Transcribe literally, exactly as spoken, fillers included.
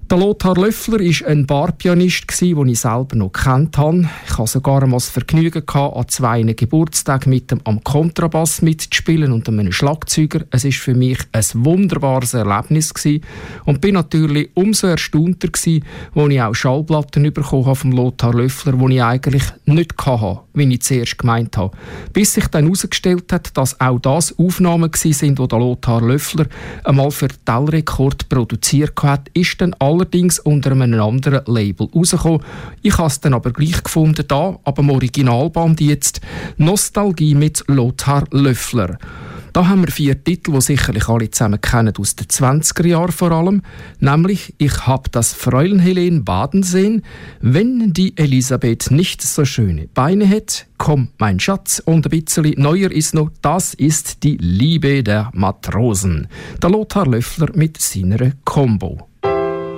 Der Lothar Löffler war ein Barpianist, den ich selber noch kennt habe. Ich hatte sogar einmal das Vergnügen, an zwei Geburtstagen mit ihm am Kontrabass mitzuspielen und einem Schlagzeuger. Es war für mich ein wunderbares Erlebnis gewesen. Und bin natürlich umso erstaunter gewesen, als ich auch Schallplatten bekommen habe vom Lothar Löffler, die ich eigentlich nicht hatte, wie ich zuerst gemeint habe. Bis sich dann herausgestellt hat, dass auch das Aufnahmen waren, die der Lothar Löffler einmal für Tellrekord produziert hat, ist dann allerdings unter einem anderen Label rausgekommen. Ich habe es dann aber gleich gefunden, da, aber im Originalband jetzt «Nostalgie mit Lothar Löffler». Da haben wir vier Titel, die sicherlich alle zusammen kennen, aus den zwanziger Jahren vor allem. Nämlich «Ich hab das Fräulein Helene baden sehen», «Wenn die Elisabeth nicht so schöne Beine hat», «Komm, mein Schatz» und ein bisschen neuer ist noch «Das ist die Liebe der Matrosen». Der Lothar Löffler mit seiner Combo.